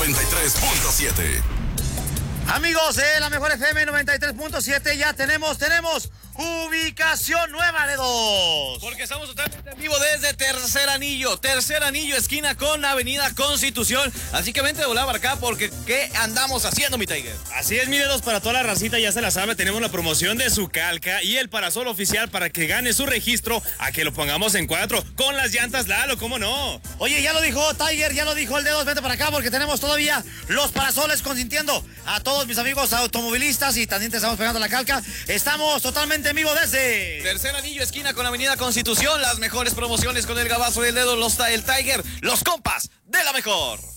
93.7. Amigos de la mejor FM 93.7, ya tenemos ubicación nueva de dos. Porque estamos totalmente en vivo desde Tercer Anillo, esquina con Avenida Constitución. Así que vente de volar para acá porque ¿qué andamos haciendo, mi Tiger? Así es, mire, para toda la racita, ya se la sabe, tenemos la promoción de su calca y el parasol oficial para que gane su registro a que lo pongamos en 4 con las llantas Lalo, ¿cómo no? Oye, ya lo dijo Tiger, ya lo dijo el dedos, vete para acá porque tenemos todavía los parasoles consintiendo a todos mis amigos automovilistas y también te estamos pegando la calca. Estamos totalmente en vivo desde Tercer Anillo, esquina con Avenida Constitución. Las mejores promociones con el Gabazo y el Dedo, el Tiger, los compas de la mejor.